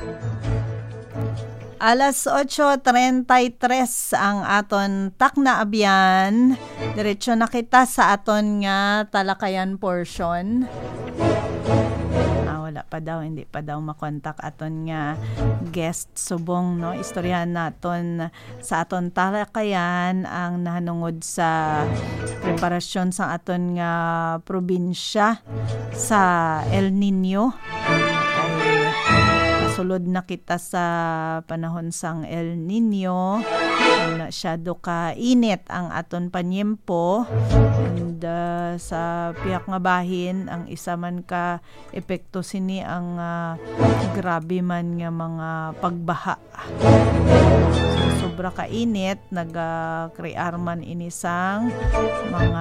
Alas 8:33 ang aton takna abyan. Diretso na kita sa aton nga talakayan portion. Wala pa daw, hindi pa daw makontak aton nga guest subong, no? Istoryahan naton sa aton talakayan ang nahanungod sa preparasyon sa aton nga probinsya sa El Nino. Sulod na kita sa panahon sang El Nino, masyado ka init ang aton panyempo, and sa piyak nga bahin ang isa man ka epekto sini ang grabe man nga mga pagbaha. Sobra ka init, nag-crear man inisang mga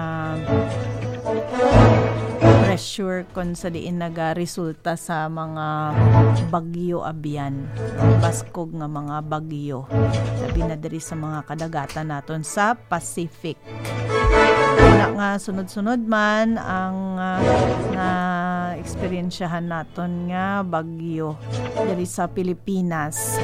pressure kung sa diin resulta sa mga bagyo abyan, baskog nga mga bagyo, sabi na diri sa mga kadagatan naton sa Pacific. Wala nga sunod-sunod man ang na eksperyensyahan naton nga bagyo diri sa Pilipinas.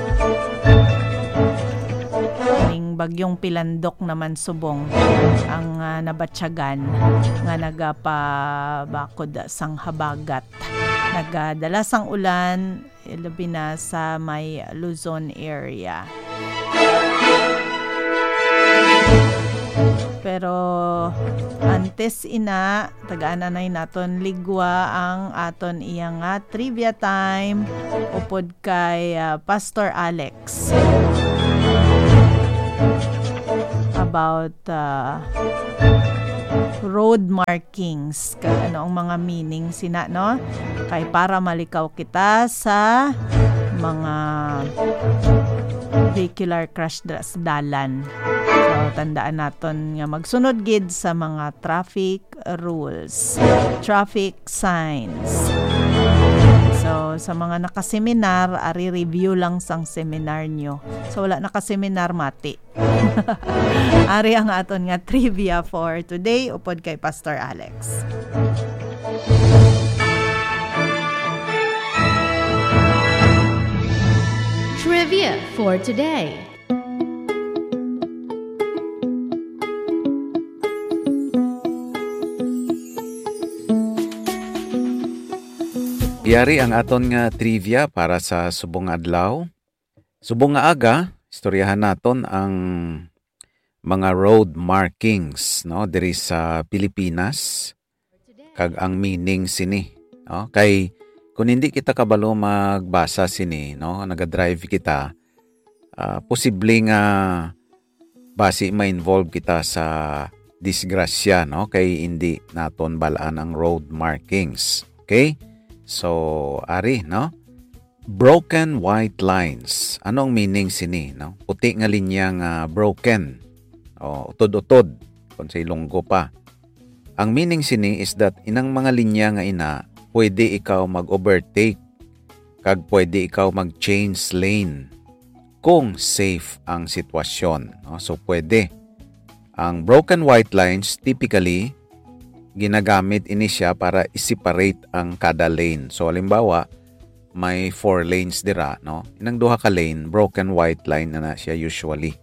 Ning bagyong Pilandok naman subong ang nabatsyagan nga nagapabakod sang habagat. Nagdala sang ulan labi na sa may Luzon area. Pero antes ina, tagaan-anay naton ligwa ang aton iyang trivia time upod kay Pastor Alex. About road markings, ano ang mga meaning sina, no? Kay para malikaw kita sa mga vehicular crash sa dalan. So tandaan naton nga magsunod gid sa mga traffic rules, traffic signs. So, sa mga nakaseminar, review lang sang seminar nyo. So, wala nakaseminar, mati. Ari ang aton nga trivia for today, upod kay Pastor Alex. Trivia for today. Yari ang aton nga trivia para sa subong adlaw. Subong nga aga, istoryahan naton ang mga road markings, no, diri sa Pilipinas. Kag ang meaning sini, no? Kay kung hindi kita kabalo magbasa sini, no, nagadrive kita, posible nga basi ma-involve kita sa disgrasya, no, kay hindi naton balaan ang road markings. Okay? So, ari, no? Broken white lines. Anong meaning sini, no? Puti nga linya nga broken. O, utod-utod. Kung sa ilonggo pa. Ang meaning sini is that inang mga linya nga ina, pwede ikaw mag-overtake. Kag pwede ikaw mag-change lane. Kung safe ang sitwasyon. No? So, pwede. Ang broken white lines, typically, ginagamit ini siya para i-separate ang kada lane. So, halimbawa, may 4 lanes dira, no? Inang duha ka lane, broken white line na siya usually.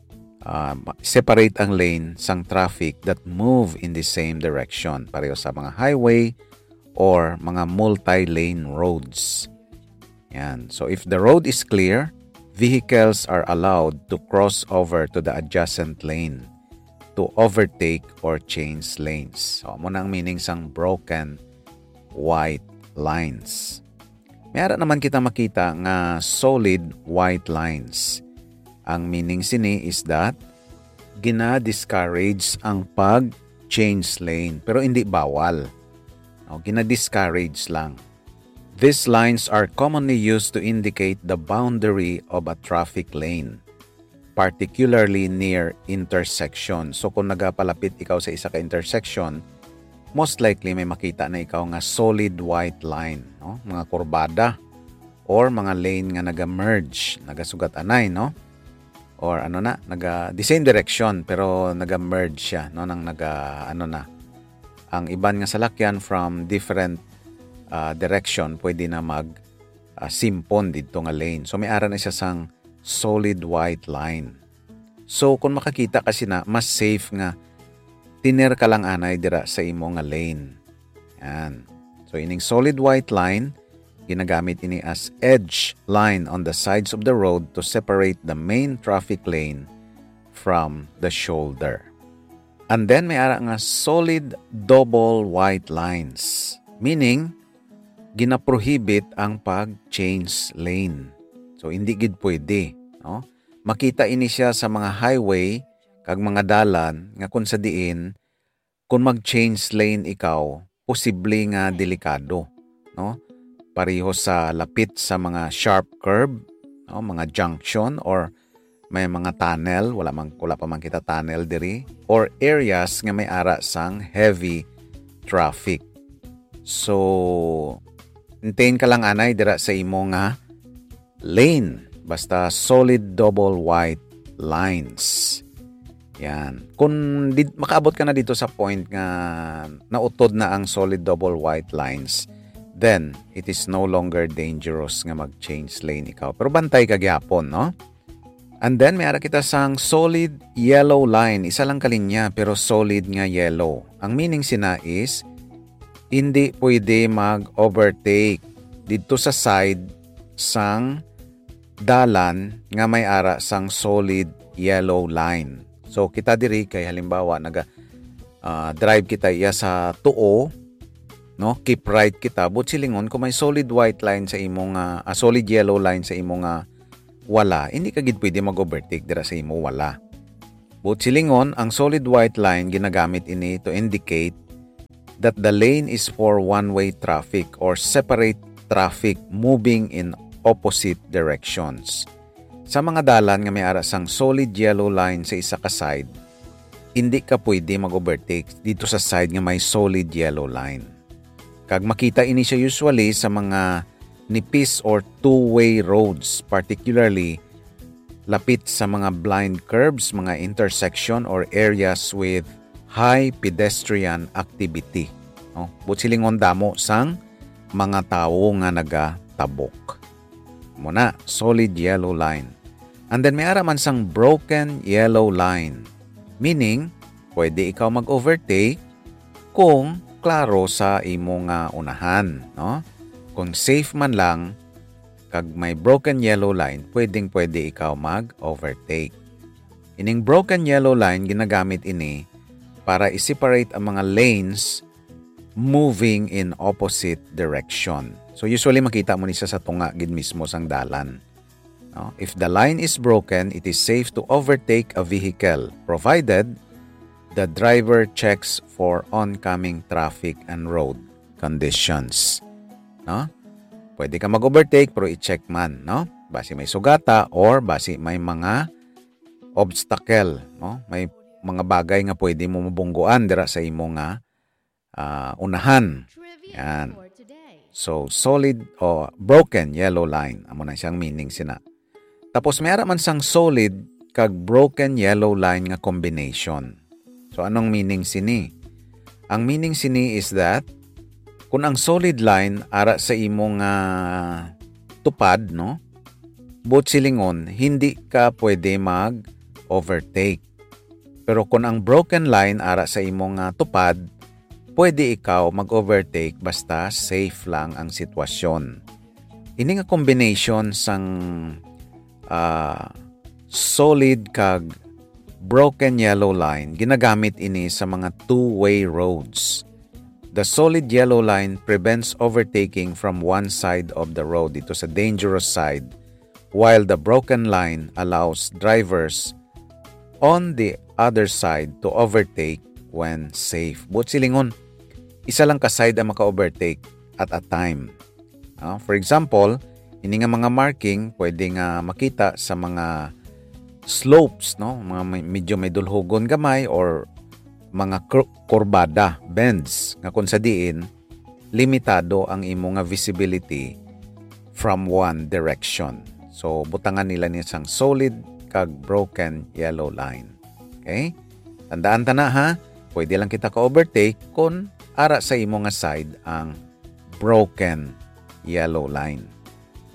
Separate ang lane sang traffic that move in the same direction. Pareho sa mga highway or mga multi-lane roads. Yan. So, if the road is clear, vehicles are allowed to cross over to the adjacent lane to overtake or change lanes. So, muna ang meaning sang broken white lines. Mayroon naman kita makita nga solid white lines. Ang meaning sini is that gina-discourage ang pag-change lane pero hindi bawal. No, gina-discourage lang. These lines are commonly used to indicate the boundary of a traffic lane, particularly near intersection. So kung nagapalapit ikaw sa isa ka intersection, most likely may makita na ikaw nga solid white line, no? Mga kurbada or mga lane nga naga-merge, nagasugat-anay, no? Or the same direction pero naga-merge siya, no? Nang ang iban nga salakyan from different direction pwede na simpon dito nga lane. So may ara na siya sang solid white line. So kung makakita kasi na mas safe nga tiner ka lang anay dira sa imo nga lane. Yan. So ining solid white line ginagamit ini as edge line on the sides of the road to separate the main traffic lane from the shoulder. And then may ara nga solid double white lines. Meaning, ginaprohibit ang pag-change lane. So, hindi gid pwede. No? Makita ini siya sa mga highway, kag mga dalan, nga kung sa diin, kung mag-change lane ikaw, posible nga delikado. No? Pareho sa lapit sa mga sharp curve, no? Mga junction, or may mga tunnel, wala pa man kita tunnel diri, or areas nga may ara sang heavy traffic. So, hintayin ka lang anay dira sa imo nga lane. Basta solid double white lines. Yan. Kung makaabot ka na dito sa point nga nautod na ang solid double white lines, then it is no longer dangerous nga mag-change lane ikaw. Pero bantay ka gyapon, no? And then, may ara kita sang solid yellow line. Isa lang kalinya, pero solid nga yellow. Ang meaning sina is, hindi pwede mag-overtake dito sa side sang dalan nga may ara sang solid yellow line. So, kita diri kay halimbawa, drive kita iya sa tuo, no? Keep right kita. But silingon, kung may solid white line sa imong, solid yellow line sa imong wala, hindi ka gid pwede mag-overtake dira sa imo wala. But silingon, ang solid white line ginagamit ini to indicate that the lane is for one-way traffic or separate traffic moving in opposite directions. Sa mga dalan nga may ara sang solid yellow line sa isa ka side, hindi ka pwede mag-overtake dito sa side nga may solid yellow line. Kag makita ini siya usually sa mga nipis or two-way roads, particularly lapit sa mga blind curbs, mga intersection or areas with high pedestrian activity. No? Butsilingon damo sang mga tao nga nagatabok. Muna, solid yellow line. And then may araman sang broken yellow line. Meaning, pwede ikaw mag-overtake kung klaro sa imo nga unahan. No? Kung safe man lang, kag may broken yellow line, pwede ikaw mag-overtake. Ining broken yellow line, ginagamit ini para i-separate ang mga lanes moving in opposite direction. So usually makita mo ni sa tunga gid mismo sang dalan. No? If the line is broken, it is safe to overtake a vehicle provided the driver checks for oncoming traffic and road conditions. No? Pwede ka mag-overtake pero i-check man, no? Basi may sugata or basi may mga obstacle, no? May mga bagay nga pwede mo mabungguan dira sa imo nga unahan. Yan. So, solid o broken yellow line. Amo na siyang meaning sina. Tapos may ara man sang solid kag broken yellow line nga combination. So, anong meaning sini? Ang meaning sini is that kung ang solid line ara sa imong tupad, no? Both silingon, hindi ka pwede mag-overtake. Pero kung ang broken line ara sa imong tupad, pwede ikaw mag-overtake basta safe lang ang sitwasyon. Ini nga combination sang solid kag broken yellow line, ginagamit ini sa mga two-way roads. The solid yellow line prevents overtaking from one side of the road, ito sa dangerous side, while the broken line allows drivers on the other side to overtake when safe. But silingon, isa lang ka side ang maka-overtake at a time. For example, ini nga mga marking pwede nga makita sa mga slopes, no? Mga medyo may dulhogon gamay or mga kurbada, bends, nga kung sa diin, limitado ang imo nga visibility from one direction. So, butangan nila niya sang solid kag broken yellow line. Okay? Tandaan ta na ha, pwede lang kita ka-overtake kung ara sa imo nga side ang broken yellow line.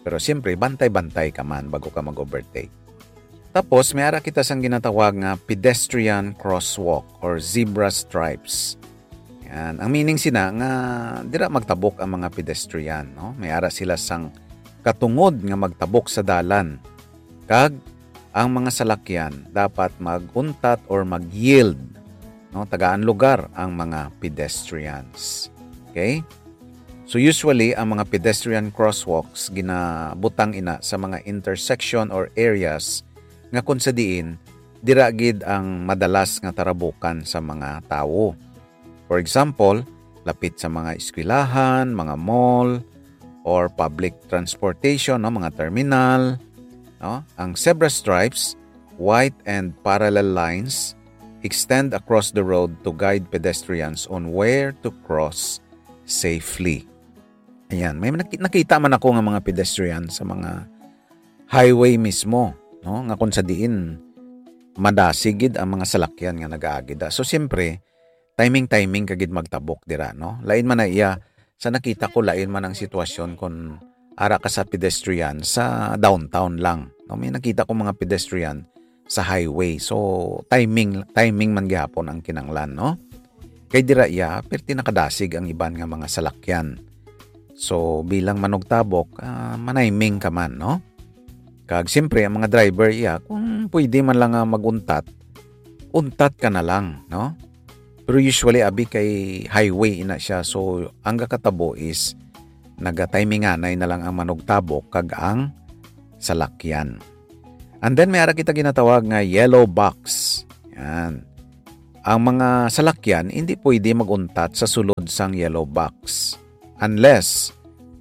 Pero siyempre, bantay-bantay ka man bago ka mag-overtake. Tapos, may ara kita sang ginatawag nga pedestrian crosswalk or zebra stripes. Yan. Ang meaning sina nga dira magtabok ang mga pedestrian. No? May ara sila sang katungod nga magtabok sa dalan. Kag ang mga salakyan dapat maguntat or mag-yield. No? Tagaan lugar ang mga pedestrians. Okay? So usually, ang mga pedestrian crosswalks ginabutang ina sa mga intersection or areas nga kung sa diin, dira gid ang madalas nga tarabukan sa mga tao. For example, lapit sa mga eskwelahan, mga mall, or public transportation, no, mga terminal. No? Ang zebra stripes, white and parallel lines, extend across the road to guide pedestrians on where to cross safely. Ayan, may nakita man ako ng mga pedestrian sa mga highway mismo. No? Nga kung sa diin, madasigid ang mga salakyan nga nag-aagida. So, siyempre, timing kagid magtabok dira. No? Lain man na iya, sa nakita ko, lain man ang sitwasyon kung ara ka sa pedestrian sa downtown lang. No? May nakita ko mga pedestrian sa highway. So, timing man gihapon ang kinanglan. No? Kay dira iya, perti nakadasig ang iban nga mga salakyan. So, bilang manugtabok, manayming ka man, no? Kag siyempre, ang mga driver, kung pwede man lang maguntat, untat ka na lang, no? Pero usually, abi kay highway ina siya. So, ang kakatabo is, naga-timinganay na lang ang manugtabok kag ang salakyan. And then, may ara kita ginatawag nga yellow box. Yan. Ang mga salakyan, hindi pwede maguntat sa sulod sang yellow box. Unless,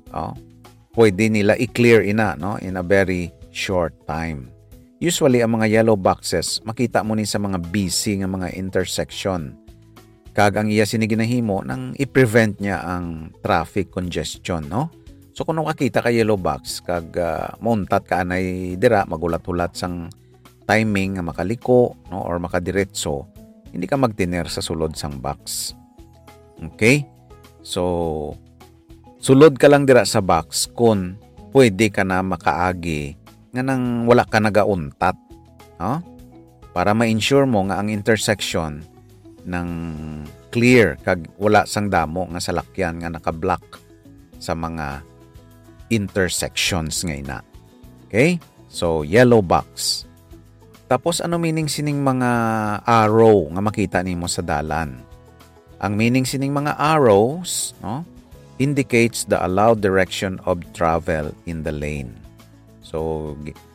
pwede nila i-clear ina, no? In a very short time. Usually, ang mga yellow boxes, makita mo ni sa mga busy nga mga intersection. Kag ang iya siniginahimo nang i-prevent niya ang traffic congestion, no? So, kung nakakita ka yellow box, kag muntat ka anay dira, magulat-ulat sang timing nga makaliko, no? Or makadiretso, hindi ka magtiner sa sulod sang box. Okay? So, sulod ka lang dira sa box kung pwede ka na makaagi nga nang wala ka nagauntat. No? Para ma-ensure mo nga ang intersection ng clear kag wala sang damo nga salakyan nga naka-block sa mga intersections nga ina. Okay? So, yellow box. Tapos, ano meaning sining mga arrow nga makita nimo sa dalan? Ang meaning sining mga arrows, no, indicates the allowed direction of travel in the lane. So,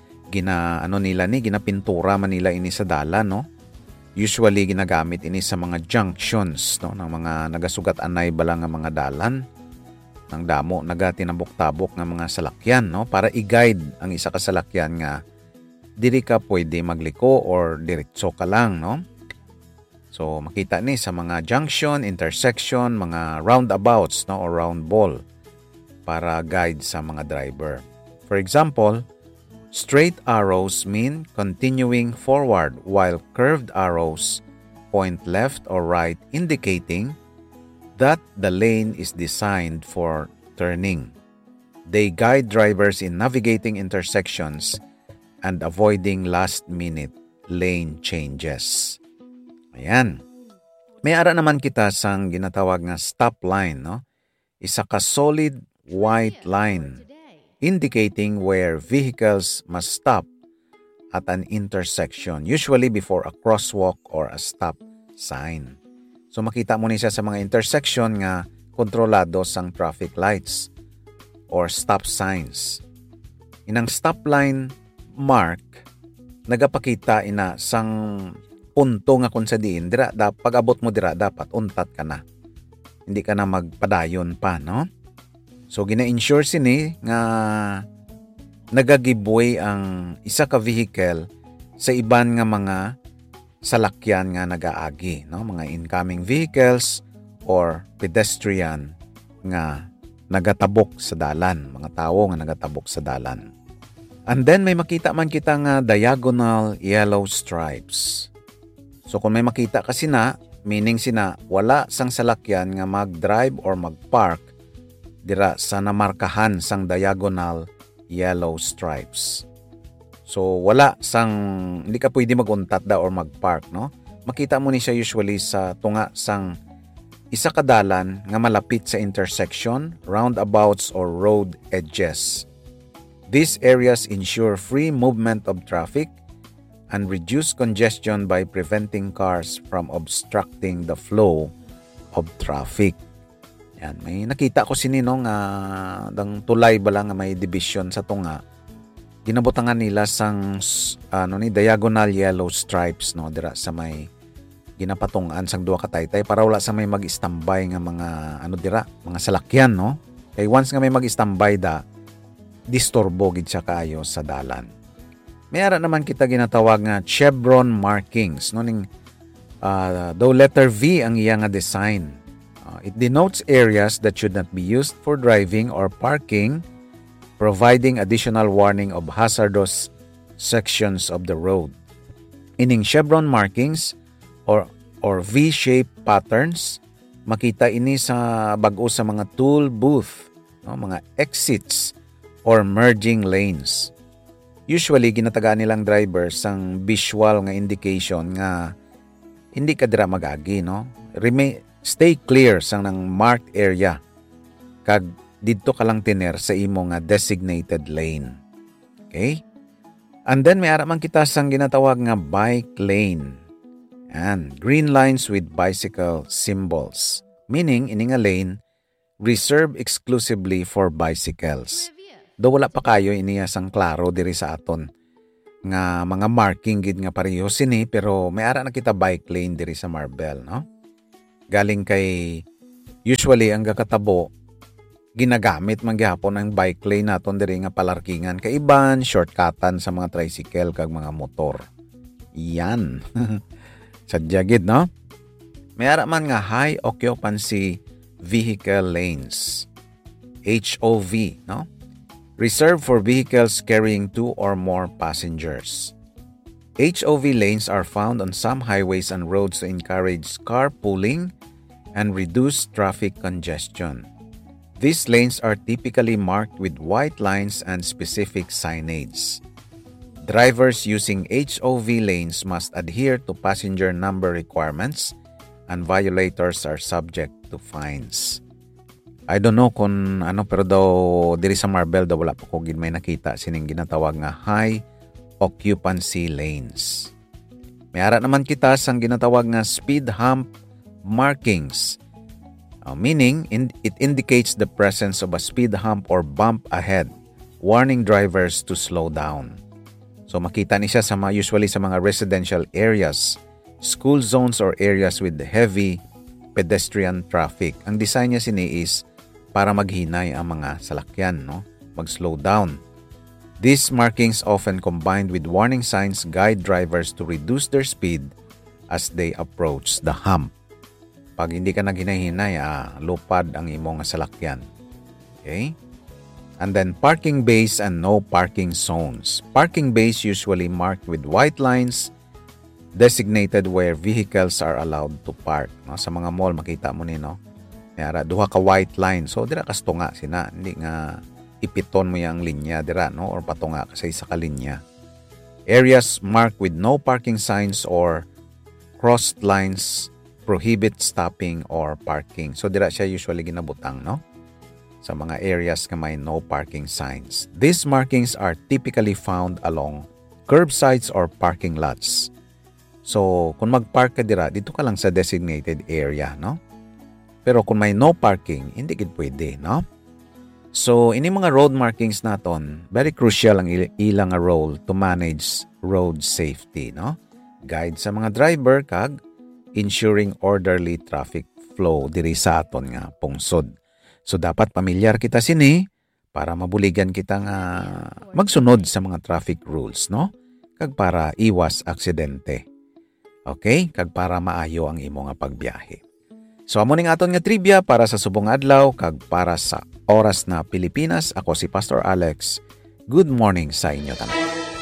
ginapintura man nila ini sa dalan, no? Usually, ginagamit ini sa mga junctions, no, ng mga nagasugat anay balang nga mga dalan. Ng damo, nagatinabok-tabok ng mga salakyan, no? Para i-guide ang isa ka salakyan nga diri ka pwede magliko or diretso ka lang, no? So, makita ni sa mga junction, intersection, mga roundabouts, no, or round ball para guide sa mga driver. For example, straight arrows mean continuing forward while curved arrows point left or right, indicating that the lane is designed for turning. They guide drivers in navigating intersections and avoiding last-minute lane changes. Ayan. May ara naman kita sang ginatawag nga stop line, no? Isa ka solid white line indicating where vehicles must stop at an intersection, usually before a crosswalk or a stop sign. So makita mo ni siya sa mga intersection nga kontrolado sang traffic lights or stop signs. Inang stop line mark, nagapakita ina sang punto nga kung sa diin, pag abot mo dira, dapat untat ka na. Hindi ka na magpadayon pa, no? So, gina-ensure sini nga nagagiveaway ang isa ka vehicle sa iban nga mga salakyan nga nagaagi, no? Mga incoming vehicles or pedestrian nga nagatabok sa dalan, mga tao nga nagatabok sa dalan. And then may makita man kita nga diagonal yellow stripes. So kung may makita kasi na, meaning sina wala sang salakyan nga mag-drive or mag-park dira sa namarkahan sang diagonal yellow stripes. So wala hindi ka pwede maguntat or magpark, no? Makita mo ni siya usually sa tunga sang isa ka dalan nga malapit sa intersection, roundabouts or road edges. These areas ensure free movement of traffic and reduce congestion by preventing cars from obstructing the flow of traffic. Yan, may nakita ko sinino nga dang tulay ba lang nga may division sa tunga. Ginabutangan nila sang diagonal yellow stripes, no, dira sa may ginapatungan sang duha ka taytay para wala sa may mag-standby nga mga mga salakyan, no. Kay once nga may mag-standby disturbo gid siya kaayo sa dalan. Mayara naman kita ginatawag nga chevron markings, no, ning though letter V ang iya nga design. It denotes areas that should not be used for driving or parking, providing additional warning of hazardous sections of the road. Ining chevron markings or V-shaped patterns, makita ini sa bag-o sa mga toll booth, no, mga exits or merging lanes. Usually ginatagaan nilang drivers ang visual nga indication nga hindi ka dira magagi, no. Stay clear sang nang marked area kag didto ka lang tiner sa imo nga designated lane. Okay? And then may ara man kita sang ginatawag nga bike lane. And green lines with bicycle symbols, meaning ini nga lane reserved exclusively for bicycles. Do wala pa kayo iniya sang klaro diri sa aton nga mga marking gid nga pareho sini, pero may ara na kita bike lane diri sa Marbel, no? Galing kay usually ang kakatabo ginagamit man gyapon ang bike lane naton diri nga palarkingan kay iban shortcutan sa mga tricycle kag mga motor. Iyan. Sadya gid, no? May ara man nga high occupancy vehicle lanes. HOV, no? Reserved for vehicles carrying 2 or more passengers. HOV lanes are found on some highways and roads to encourage carpooling and reduce traffic congestion. These lanes are typically marked with white lines and specific signage. Drivers using HOV lanes must adhere to passenger number requirements and violators are subject to fines. I don't know kung pero daw diri sa Marbel daw wala pa ko gid may nakita sining ginatawag nga high occupancy lanes. May ara naman kita sang ginatawag nga speed hump markings. Meaning it indicates the presence of a speed hump or bump ahead, warning drivers to slow down. So makita ni siya usually sa mga residential areas, school zones or areas with heavy pedestrian traffic. Ang design niya sini is para maghinay ang mga salakyan, no? Mag-slow down. These markings often combined with warning signs guide drivers to reduce their speed as they approach the hump. Pag hindi ka naghinay-hinay, lupad ang imong salakyan. Okay? And then parking bays and no parking zones. Parking bays usually marked with white lines designated where vehicles are allowed to park. No? Sa mga mall, makita mo ni, no? Mayara, duha ka white line. So, dira kas tunga sina. Hindi nga ipiton mo yung linya dira, no? Or patunga ka sa isa ka linya. Areas marked with no parking signs or crossed lines prohibit stopping or parking. So, dira siya usually ginabutang, no? Sa mga areas na may no parking signs. These markings are typically found along curbsides or parking lots. So, kung mag-park ka dira, dito ka lang sa designated area, no? Pero kung may no parking, hindi gid pwede, no? So, ini mga road markings naton, very crucial ang ilang role to manage road safety, no? Guide sa mga driver kag ensuring orderly traffic flow diri sa aton nga pungsod. So, dapat pamilyar kita sini para mabuligan kita nga magsunod sa mga traffic rules, no? Kag para iwas aksidente. Okay? Kag para maayo ang imo nga pagbiyahe. So, amo ning aton nga trivia para sa subong adlaw kag para sa oras na Pilipinas. Ako si Pastor Alex. Good morning sa inyo tanan.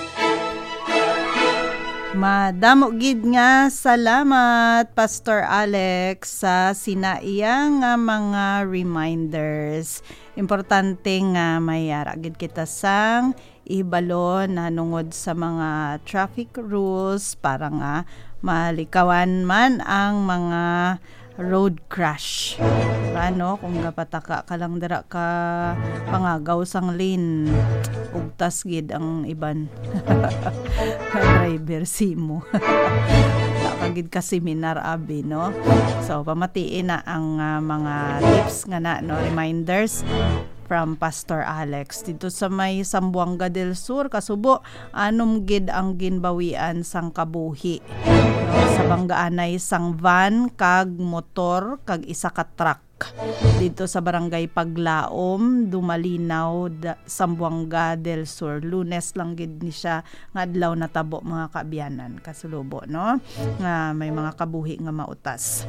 Madamo gid nga salamat Pastor Alex sa sinaiyang mga reminders. importante nga may gid kita sang ibalo na nungod sa mga traffic rules para nga malikawan man ang mga road crash. Ano kung gapataka ka lang dira ka pangagaw sang lane ugtas gid ang iban driver simo. Kagid ka seminar abi no. So pamatiin na ang mga tips nga na no, reminders from Pastor Alex dito sa may Zamboanga del Sur, Kasubo. Anom gid ang ginbawian sang kabuhi no, sa banggaanay sang van kag motor kag isa ka truck dito sa barangay Paglaom, Dumalinaw, Zamboanga del Sur. Lunes lang gid ni siya nga adlaw natabo mga kaabyanan kasulubo no, nga may mga kabuhi nga mautas.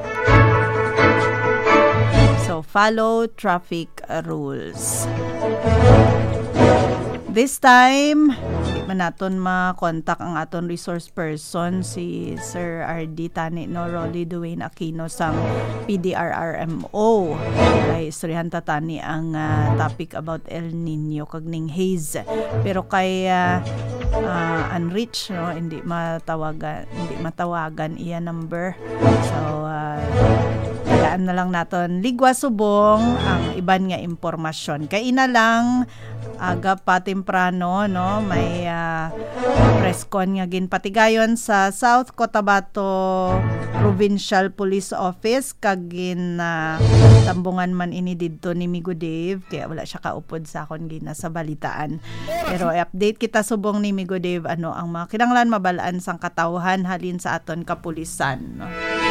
So follow traffic rules. This time, di man naton ma-contact ang aton resource person si Sir RD Tani no Rolly Dwayne Aquino sang PDRRMO. Kay istoryahan ta tani ang topic about El Nino kag ning haze. Pero kay unreached no, hindi matawagan iya number. So tagaan na lang naton ligwa subong ang iban nga impormasyon. Kay ina lang aga pa temprano no, may press con nga ginpatigayon sa South Cotabato Provincial Police Office kag tambungan man ini didto ni Migo Dave, kaya wala siya kaupod sa akon gina sa balitaan. Pero update kita subong ni Migo Dave ano ang mga kinahanglan mabalaan sang katawhan halin sa aton kapulisan no.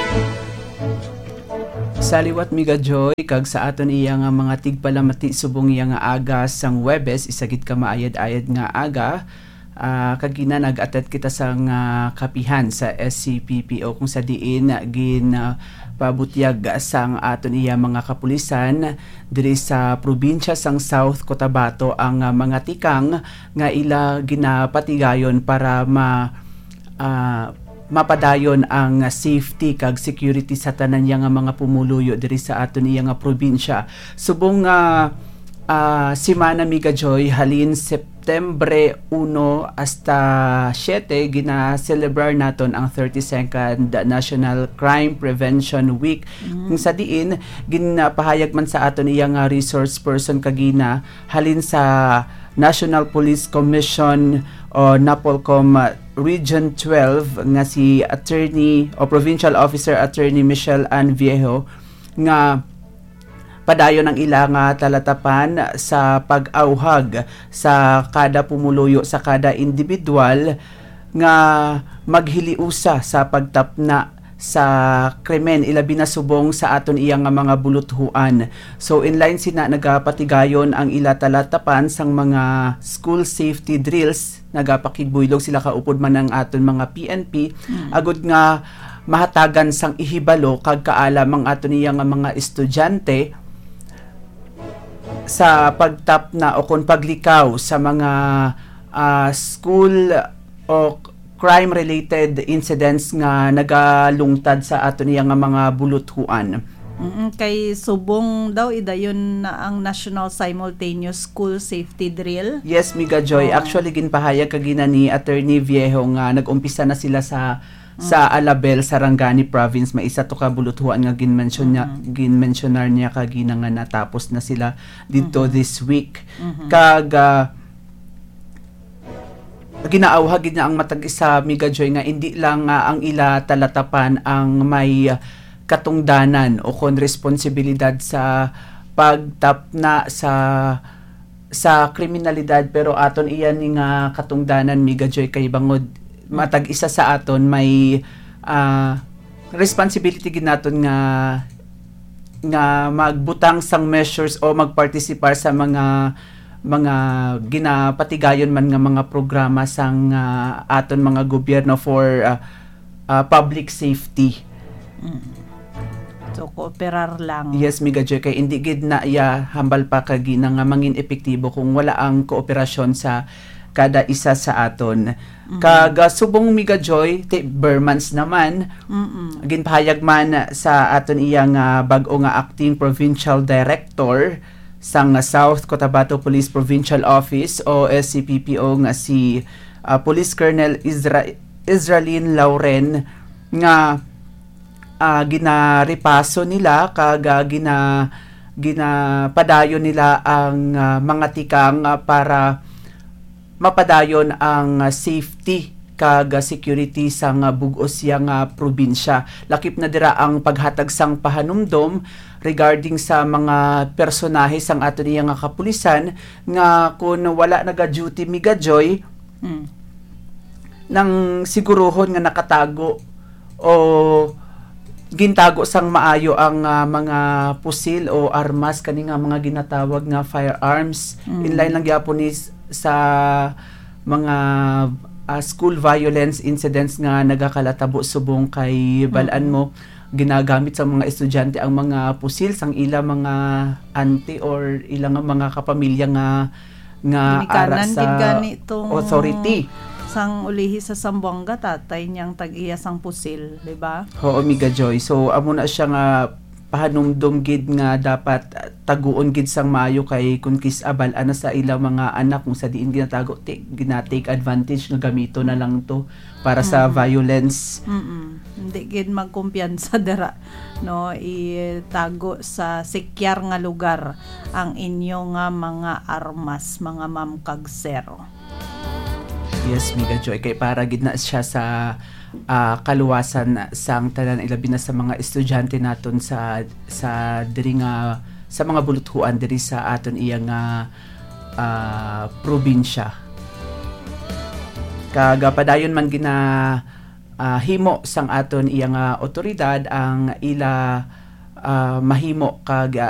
Saliwat Miga Joy kag sa aton iya nga mga tigpalamati subong iya nga aga sang Webes isagit ka maayad-ayad nga aga kagina nag-attend kita sang kapihan sa SCPPO kung sa diin gin pabutyag sang aton iya mga kapulisan diri sa probinsya sang South Cotabato ang mga tikang nga ila ginapatigayon para mapadayon ang safety kag security sa tanan nga mga pumuluyo diri sa aton iya nga probinsya. Subong simana Miga Joy halin September 1 hasta 7 gina-celebrar naton ang 32nd National Crime Prevention Week. Kung sa diin ginapahayag man sa aton iya nga resource person kagina halin sa National Police Commission o NAPOLCOM Region 12 nga si Attorney o Provincial Officer Attorney Michelle Ann Viejo nga padayon ang ila nga talatapan sa pag-auhag sa kada pumuluyo sa kada individual nga maghiliusa sa pagtapna sa krimen ilabi na subong sa aton iyang nga mga buluthuan. So inline sina nagapatigayon ang ila talatapan sang mga school safety drills, nagapakigbuylog sila kaupod man ang aton mga PNP agud nga mahatagan sang ihibalo kag kaalam ang aton iyang nga mga estudyante sa pagtapna o kon paglikaw sa mga school o crime-related incidents nga nagalungtad sa aton iya nga mga buluthuan. Kay subong daw idayon na ang National Simultaneous School Safety Drill. Yes, Miga Joy. Actually ginpahayag kagina ni Attorney Viejo nga nag-umpisa na sila sa Alabel, Sarangani Province. May isa to ka buluthuan nga ginmensionar niya kagina nga natapos na sila dito this week. Kag ginaawhagid niya ang matag isa Miga Joy nga hindi lang ang ila talatapan ang may katungdanan o kon responsibilidad sa pagtapna sa kriminalidad, pero aton iyan ni nga katungdanan Miga Joy kay bangod matag isa sa aton may responsibility gid naton nga magbutang sang measures o magparticipar sa mga ginapatigayon man nga mga programa sang aton mga gobyerno for public safety. So kooperar lang. Yes, Miga Joy, kay hindi gid na hambal pa kagi nga mangin epektibo kung wala ang kooperasyon sa kada isa sa aton. Kag subong Miga Joy, Bermans naman, ginpahayag man sa aton iyang bag-o nga acting provincial director sang South Cotabato Police Provincial Office o SCPPO nga si Police Colonel Israelin Lauren nga ginaripaso nila kag ginapadayon nila ang mga tikang para mapadayon ang safety kag security sang bug-os yang probinsya. Lakip na dira ang paghatag sang pahanumdom regarding sa mga personahe sang ato niya nga kapulisan nga kung wala naga-duty migajoy nang siguruhon nga nakatago o gintago sang maayo ang mga pusil o armas kani nga mga ginatawag nga firearms. Inline lang gyapon ni sa mga school violence incidents nga nagakalatabo subong kay balaan mo ginagamit sa mga estudyante ang mga pusil sang ila mga auntie or ilang mga kapamilya nga ara sa authority sang ulihi sa Sambuanga tatay niyang tag-iya sang pusil, di ba? Oo, Miga Joy. So amo na siya nga pahanumdom gid nga dapat taguon gid sang maayo kay kun kisabal ana sa ilang mga anak kung sa diin ginatago ginatake advantage nga gamito na lang to para sa violence. Hindi gid magkumpiyansa dira no itago sa sikyar nga lugar ang inyo nga mga armas, mga ma'am kag sir. Yes, Miga Joy, kay para gid na siya sa kaluwasan sang tanan ilabi na sa mga estudyante naton sa diri nga sa mga buluthuan diri sa aton iya nga probinsya. Kagapadayon man gina himo sang aton iya nga otoridad ang ila mahimo kag